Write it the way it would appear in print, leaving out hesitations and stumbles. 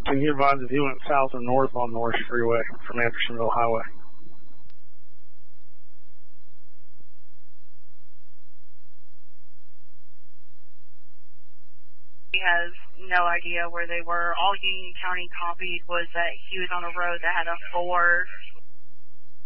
Can you advise if he went south or north on Norris Freeway from Andersonville Highway? He has no idea where they were. All Union County copied was that he was on a road that had a 4